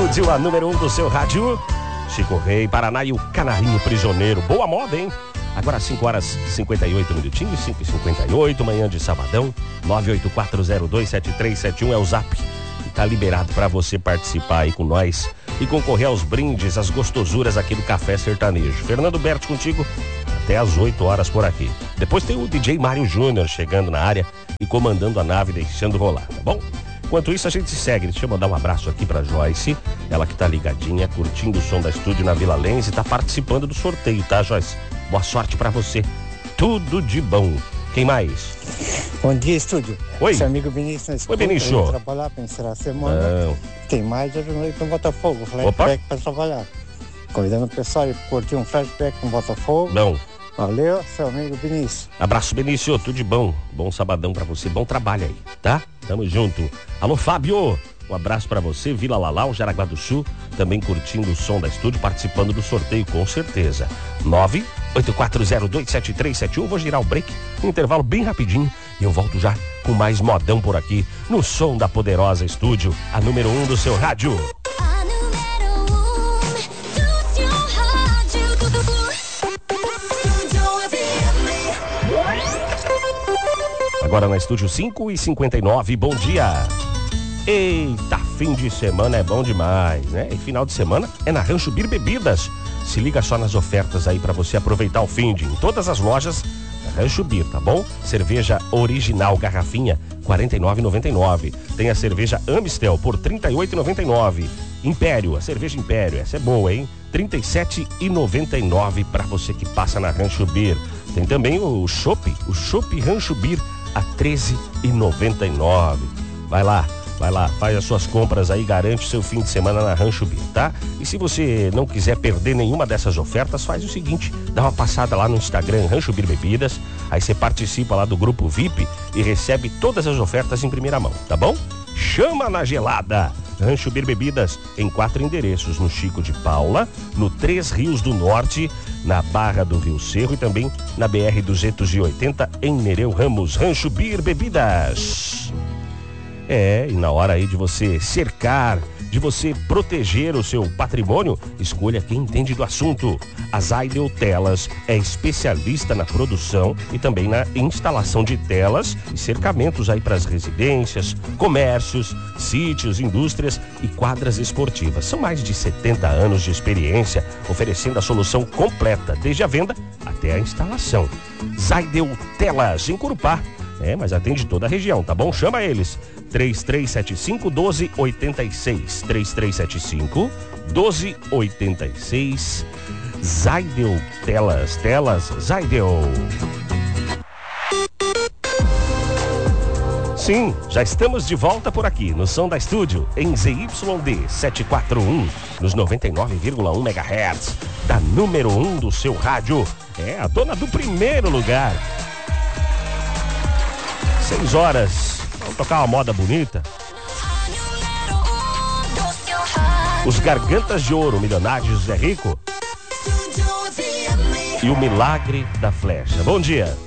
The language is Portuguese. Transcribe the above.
Estúdio, a número 1 do seu rádio. Chico Rei, Paraná e o Canarinho Prisioneiro. Boa moda, hein? Agora 5 horas 58 minutinhos, 5h58, manhã de sabadão. 984027371 é o zap. Tá liberado para você participar aí com nós e concorrer aos brindes, às gostosuras aqui do Café Sertanejo. Fernando Berti contigo até às 8 horas por aqui. Depois tem o DJ Mário Júnior chegando na área e comandando a nave, deixando rolar, tá bom? Enquanto isso, a gente segue. Deixa eu mandar um abraço aqui pra Joyce, ela que tá ligadinha, curtindo o som da estúdio na Vila Lens e tá participando do sorteio, tá, Joyce? Boa sorte pra você. Tudo de bom. Quem mais? Bom dia, estúdio. Oi. Seu amigo Vinícius. Oi, Vinícius. Trabalhar para encerrar a semana. Não. Tem mais de noite no Botafogo. Flashback para trabalhar. Convidando o pessoal a curtir um flashback com Botafogo. Não. Valeu, seu amigo Vinícius. Abraço, Vinícius. Tudo de bom. Bom sabadão pra você. Bom trabalho aí, tá? Tamo junto. Alô, Fábio. Um abraço pra você. Vila Lalau, Jaraguá do Sul. Também curtindo o som da estúdio, participando do sorteio, com certeza. 984027371. Vou girar o break, um intervalo bem rapidinho. E eu volto já com mais modão por aqui, no som da poderosa estúdio, a número 1 do seu rádio. Agora na estúdio 5h59, bom dia. Eita, fim de semana é bom demais, né? E final de semana é na Rancho Bir Bebidas. Se liga só nas ofertas aí pra você aproveitar o fim de em todas as lojas da Rancho Bir, tá bom? Cerveja original garrafinha, R$ 49,99. Tem a cerveja Amistel por R$ 38,99. Império, a cerveja Império, essa é boa, hein? R$ 37,99 pra você que passa na Rancho Bir. Tem também o Chopp Rancho Bir a R$ 13,99. Vai lá, faz as suas compras aí, garante o seu fim de semana na Rancho Bir, tá? E se você não quiser perder nenhuma dessas ofertas, faz o seguinte, dá uma passada lá no Instagram, Rancho Bir Bebidas, aí você participa lá do grupo VIP e recebe todas as ofertas em primeira mão, tá bom? Chama na gelada! Rancho Bir Bebidas em 4 endereços, no Chico de Paula, no 3 Rios do Norte, na Barra do Rio Cerro e também na BR-280 em Nereu Ramos. Rancho Bir Bebidas. E na hora aí de você cercar, de você proteger o seu patrimônio, escolha quem entende do assunto. A Zaidel Telas é especialista na produção e também na instalação de telas e cercamentos aí para as residências, comércios, sítios, indústrias e quadras esportivas. São mais de 70 anos de experiência, oferecendo a solução completa, desde a venda até a instalação. Zaidel Telas, em Curupá. Mas atende toda a região, tá bom? Chama eles. 3375-1286. 3375-1286. Zaidel Telas. Zaidel. Sim, já estamos de volta por aqui, no som da estúdio, em ZYD 741, nos 99,1 MHz, da número 1 do seu rádio. A dona do primeiro lugar. 6 horas, vamos tocar uma moda bonita. Os Gargantas de Ouro, Milionários José Rico. E o Milagre da Flecha. Bom dia.